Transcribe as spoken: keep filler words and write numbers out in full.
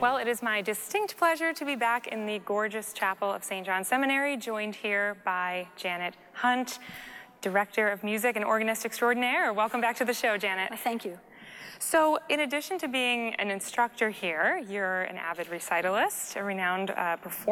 Well, it is my distinct pleasure to be back in the gorgeous chapel of Saint John Seminary, joined here by Janet Hunt, Director of Music and Organist Extraordinaire. Welcome back to the show, Janet. Well, thank you. So, in addition to being an instructor here, you're an avid recitalist, a renowned uh, performer.